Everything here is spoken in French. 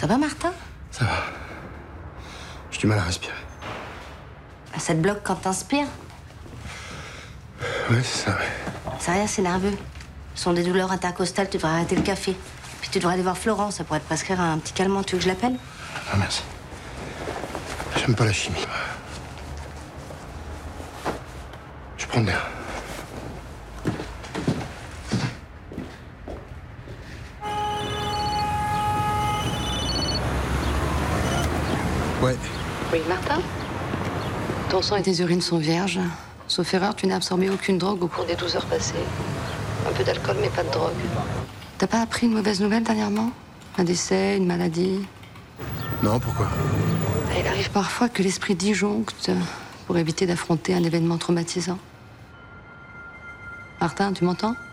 Ça va, Martin? Ça va. J'ai du mal à respirer. Ça te bloque quand t'inspires? Ouais, c'est ça, ouais. C'est rien, c'est nerveux. Ce sont des douleurs intercostales, tu devrais arrêter le café. Puis tu devrais aller voir Florence, ça pourrait te prescrire un petit calmant. Tu veux que je l'appelle? Ah, merci. J'aime pas la chimie. Je prends de l'air. Ouais. Oui, Martin? Ton sang et tes urines sont vierges. Sauf erreur, tu n'as absorbé aucune drogue au cours des 12 heures passées. Un peu d'alcool, mais pas de drogue. T'as pas appris une mauvaise nouvelle dernièrement? Un décès, une maladie? Non, pourquoi? Il arrive parfois que l'esprit disjoncte pour éviter d'affronter un événement traumatisant. Martin, tu m'entends?